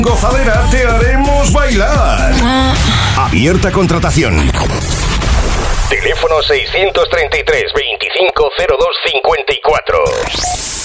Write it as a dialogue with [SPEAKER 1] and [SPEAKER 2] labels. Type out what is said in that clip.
[SPEAKER 1] Gozadera, te haremos bailar. Abierta contratación. Teléfono 633 250254.